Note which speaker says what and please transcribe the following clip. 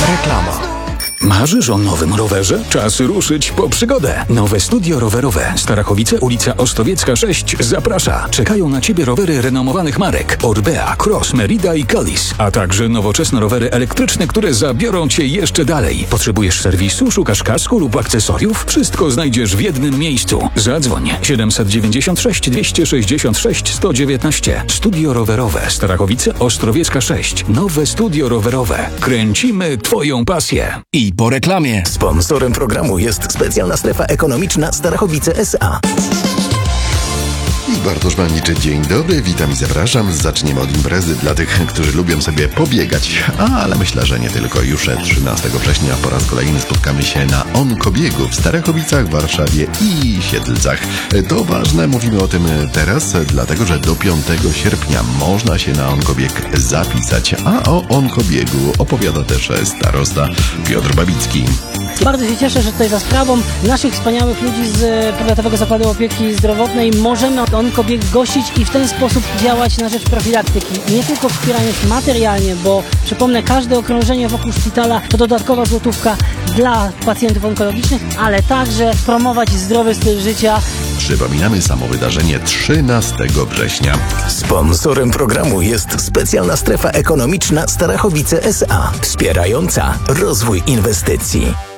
Speaker 1: Reklama.
Speaker 2: Marzysz o nowym rowerze? Czas ruszyć po przygodę. Nowe studio rowerowe Starachowice, ulica Ostrowiecka 6 zaprasza. Czekają na Ciebie rowery renomowanych marek Orbea, Cross, Merida i Kalis, a także nowoczesne rowery elektryczne, które zabiorą Cię jeszcze dalej. Potrzebujesz serwisu, szukasz kasku lub akcesoriów? Wszystko znajdziesz w jednym miejscu. Zadzwoń 796 266 119. Studio rowerowe Starachowice, Ostrowiecka 6. Nowe studio rowerowe. Kręcimy Twoją pasję.
Speaker 1: I po reklamie.
Speaker 3: Sponsorem programu jest specjalna strefa ekonomiczna Starachowice S.A.
Speaker 4: I Bartosz Malniczy, dzień dobry, witam i zapraszam. Zaczniemy od imprezy dla tych, którzy lubią sobie pobiegać, ale myślę, że nie tylko. Już 13 września po raz kolejny spotkamy się na Onkobiegu w Starachowicach, Warszawie i Siedlcach. To ważne, mówimy o tym teraz, dlatego że do 5 sierpnia można się na Onkobieg zapisać, a o Onkobiegu opowiada też starosta Piotr Babicki.
Speaker 5: Bardzo się cieszę, że tutaj za sprawą naszych wspaniałych ludzi z Powiatowego Zakładu Opieki Zdrowotnej możemy Onkobieg gościć i w ten sposób działać na rzecz profilaktyki. Nie tylko wspierając materialnie, bo przypomnę, każde okrążenie wokół szpitala to dodatkowa złotówka dla pacjentów onkologicznych, ale także promować zdrowy styl życia.
Speaker 4: Przypominamy samo wydarzenie 13 września.
Speaker 3: Sponsorem programu jest specjalna strefa ekonomiczna Starachowice S.A. wspierająca rozwój inwestycji.